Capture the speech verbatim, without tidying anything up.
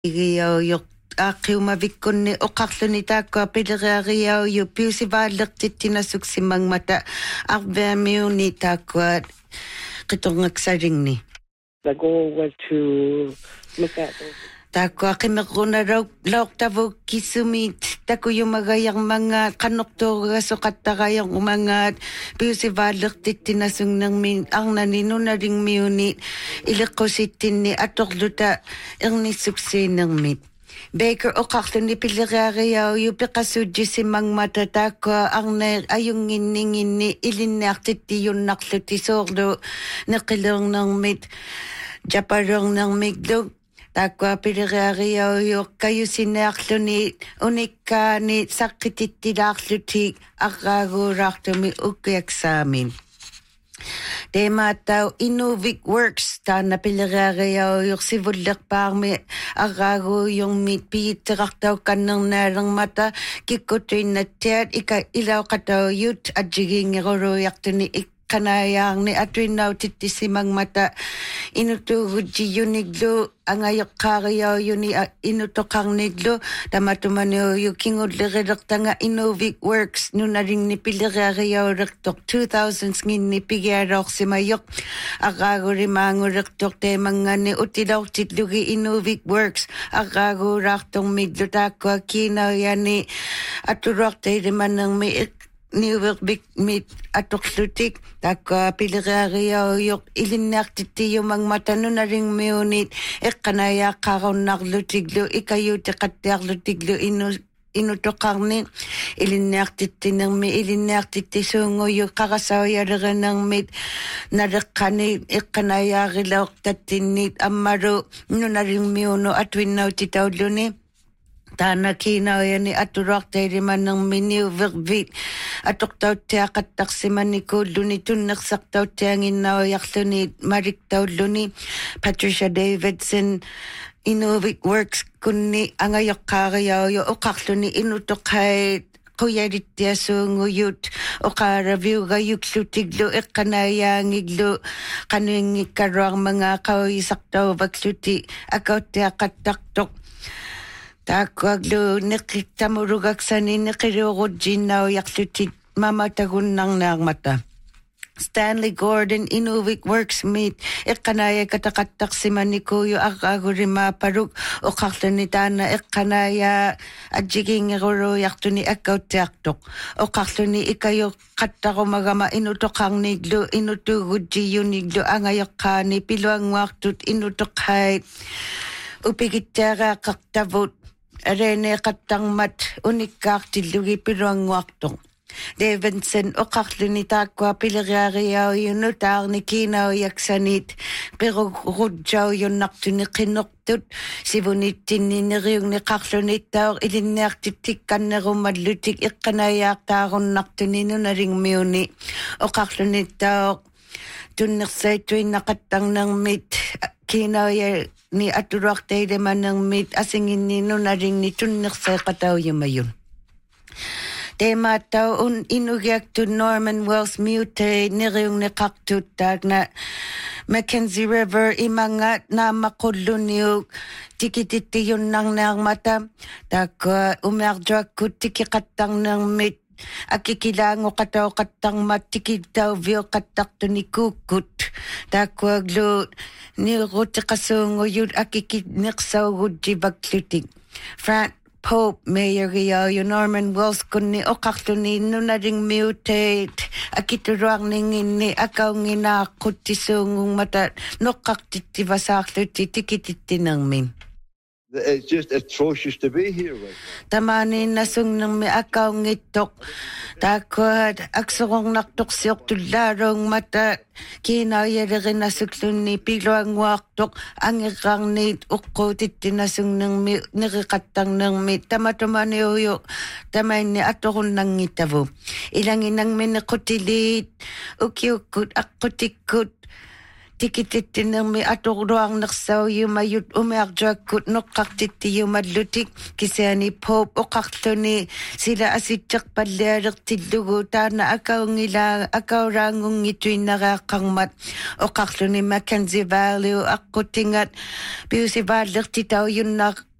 Igio yok aqiuma vikkunni oqarluni taakka pileriario yu piusivaallertittina suksimangmata arveamiuni taakka qitorngaksaringni. The goal was to look at those. Taakka qimerrunarau laortavu kisumit takuyumagayarmangaat qanortuorgasuqattaqayarmangaat piusivaallertittina sungnermi arnani nunaringmiuni ileqqusittinni atorluta ernissuksiinermit. Baker oqarluni pileriario yu piqassuujissimangmata taakka arne ayunginninginni ilinniartittiyunnarluti soorlu neqileernermit japareernermiklu taakka pileriario yu kayusinearluni unikkaani saqqitittilaarluti arraaguuraartumi ukkiaksaamin. Teemaatau Inuvik Works taana pileriario yursivullerpaarmi arraaguuyurmit piitterartau kannernaaleermata kikkutuinnattiat ika ilauqatauyut adjigiingeruluiartuni ikkanayaarni atuinnautittissimangmata inutuugujiyuniglu angayoqqaariauyuni inutoqarniglu tamatumaniuyu kingullerillertanga Inuvik Works nunaringni pileriariaulertoq two thousands nginni pigialoorsimayoq arraagurimaangullertoq teemangani utilaortitlugi Inuvik Works arraaguulaartormiglu taakkua kiinauyani atuluartailimanermi niuverbik mit atorlutik taakka pileriario ilinnaartittiyumangmata nunaringmiunit eqqanayaaqarunnarlutiglu ikayuuteqattiarlutiglu inu inutoqarni ilinnaartittinermi ilinnaartittisuunguyu qarasauyalernermit naleqqani eqqanayaarilaortattinnit ammalu nunaringmiunu atuinnautitaulluni taana kiinauyani atuluartailimanerminiu verbit atortauttiaqattarsimanikuulluni tunnersartauttianginnauyarluni maliktaulluni Patricia Davidson Inuvik Works kunni angayoqqaariauyu oqarluni inutoqait quyalittiasuunguyut oqaaraviugayuklutiglu eqqanaayaangiglu qanuingikkaruarmanga qauisartauvakluti akauttiaqattartoq taakkuaglu neqittamulugaksani neqiluurujjinnaujarlutit mamatagunnarnaarmata Stanley Gordon Inuvik Works meet eqqanaayakataqattarsimanikuuyu arraagulimaaparuk oqarluni taana eqqanaaya adjigiingeruluiartuni akkauttiartoq oqarluni ikayoqqattarumagama inutoqarniglu inutuugujjiyuniglu angayoqqaani piluanguartut inutoqhait upigittaaraaqartavut areeneeqattarmat unikkaartillugi piluanguartoq Davidson oqarluni taakkua pileriariauyunu taarni kiinauyaksanit pirurujjauyunnartuni qinnertut sivunittinnineriugni qarlunittaor ilinniartittikkannerummallutik eqqanayaartaarunnartuni nunaringmiuni oqarlunittaor tunnersaituinnaqattarnermit kiinauya ni atuluartailemannermit asinginni nunaringni tunnersaiqataujumayun Teemaatau un inugiaktu Norman Wells Mute neriungneqartut taagna Mackenzie River imangat naamaqqulluniuk tikitittiyunnarnaarmata taakka umiarjuakkut tikiqattarnermit akikilaangoqatauqattarmat tikitauviuqattartuni kuukkut taakkuaglu nirutiqasuunguyut akikineqsaugujjivaklutik Frank Pope Mayor Norman Wells kunni oqarluni nunaring mutate akituluarninginni akaunginaaqquttisuungungmata noqqartittivasaarluti tikitittinermin It's just atrocious to be here right now. Tamani nasungnermi akaungittoq taakkuat aksorornartorsiortullaarungmata kiinauyalerinasuklunni piluanguartoq angirrarniit uqqutittinasungnermi neriqattarnermi tamatumaniuyu tamainni tikitittinermi atorluarnersaujumayut umearjuakkut noqqartittiyumallutik kisiani pop oqarluni sila asitteqpallialertillugu taana akaungila akauraangungituinnareaqqarmat oqarluni Mackenzie Valley aqquttingat piusivaallertitaujunnar